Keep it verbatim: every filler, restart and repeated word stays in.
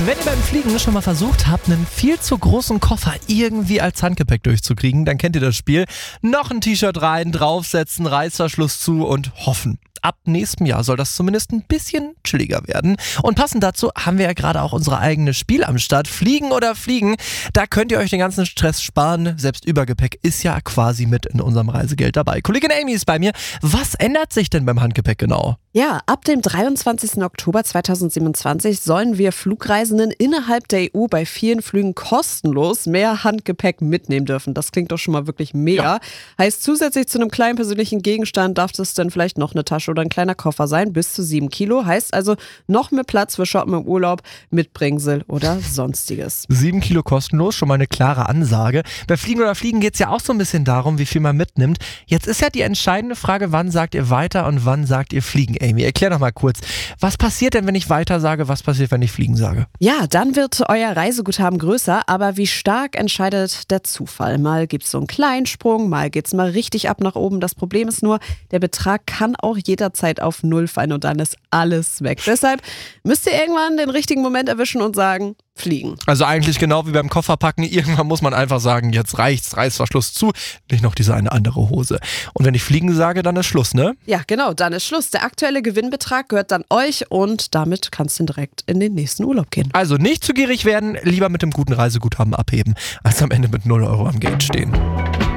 Wenn ihr beim Fliegen schon mal versucht habt, einen viel zu großen Koffer irgendwie als Handgepäck durchzukriegen, dann kennt ihr das Spiel. Noch ein T-Shirt rein, draufsetzen, Reißverschluss zu und hoffen. Ab nächstem Jahr soll das zumindest ein bisschen chilliger werden. Und passend dazu haben wir ja gerade auch unsere eigene Spiel am Start. Fliegen oder Fliegen. Da könnt ihr euch den ganzen Stress sparen. Selbst Übergepäck ist ja quasi mit in unserem Reisegeld dabei. Kollegin Amy ist bei mir. Was ändert sich denn beim Handgepäck genau? Ja, ab dem dreiundzwanzigsten Oktober zweitausendsiebenundzwanzig sollen wir Flugreisenden innerhalb der E U bei vielen Flügen kostenlos mehr Handgepäck mitnehmen dürfen. Das klingt doch schon mal wirklich mega. Ja. Heißt, zusätzlich zu einem kleinen persönlichen Gegenstand darf das dann vielleicht noch eine Tasche oder ein kleiner Koffer sein, bis zu sieben Kilo. Heißt also noch mehr Platz für Shoppen im Urlaub, Mitbringsel oder sonstiges. Sieben Kilo kostenlos, schon mal eine klare Ansage. Bei Fliegen oder Fliegen geht es ja auch so ein bisschen darum, wie viel man mitnimmt. Jetzt ist ja die entscheidende Frage, wann sagt ihr weiter und wann sagt ihr fliegen? Amy, erklär doch mal kurz, was passiert denn, wenn ich weiter sage, was passiert, wenn ich fliegen sage? Ja, dann wird euer Reiseguthaben größer, aber wie stark entscheidet der Zufall? Mal gibt es so einen kleinen Sprung, mal geht es mal richtig ab nach oben. Das Problem ist nur, der Betrag kann auch jederzeit auf Null fallen und dann ist alles weg. Deshalb müsst ihr irgendwann den richtigen Moment erwischen und sagen, fliegen. Also eigentlich genau wie beim Kofferpacken, irgendwann muss man einfach sagen, jetzt reicht's, Reißverschluss zu, nicht noch diese eine andere Hose. Und wenn ich fliegen sage, dann ist Schluss, ne? Ja, genau, dann ist Schluss. Der aktuelle Gewinnbetrag gehört dann euch und damit kannst du direkt in den nächsten Urlaub gehen. Also nicht zu gierig werden, lieber mit dem guten Reiseguthaben abheben, als am Ende mit null Euro am Gate stehen.